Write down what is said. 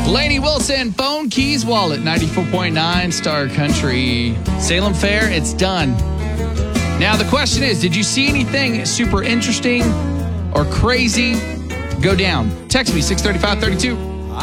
Lainey Wilson, Phone, Keys, Wallet, 94.9 Star Country. Salem Fair, it's done. Now, the question is, did you see anything super interesting or crazy go down? Text me, 635-32.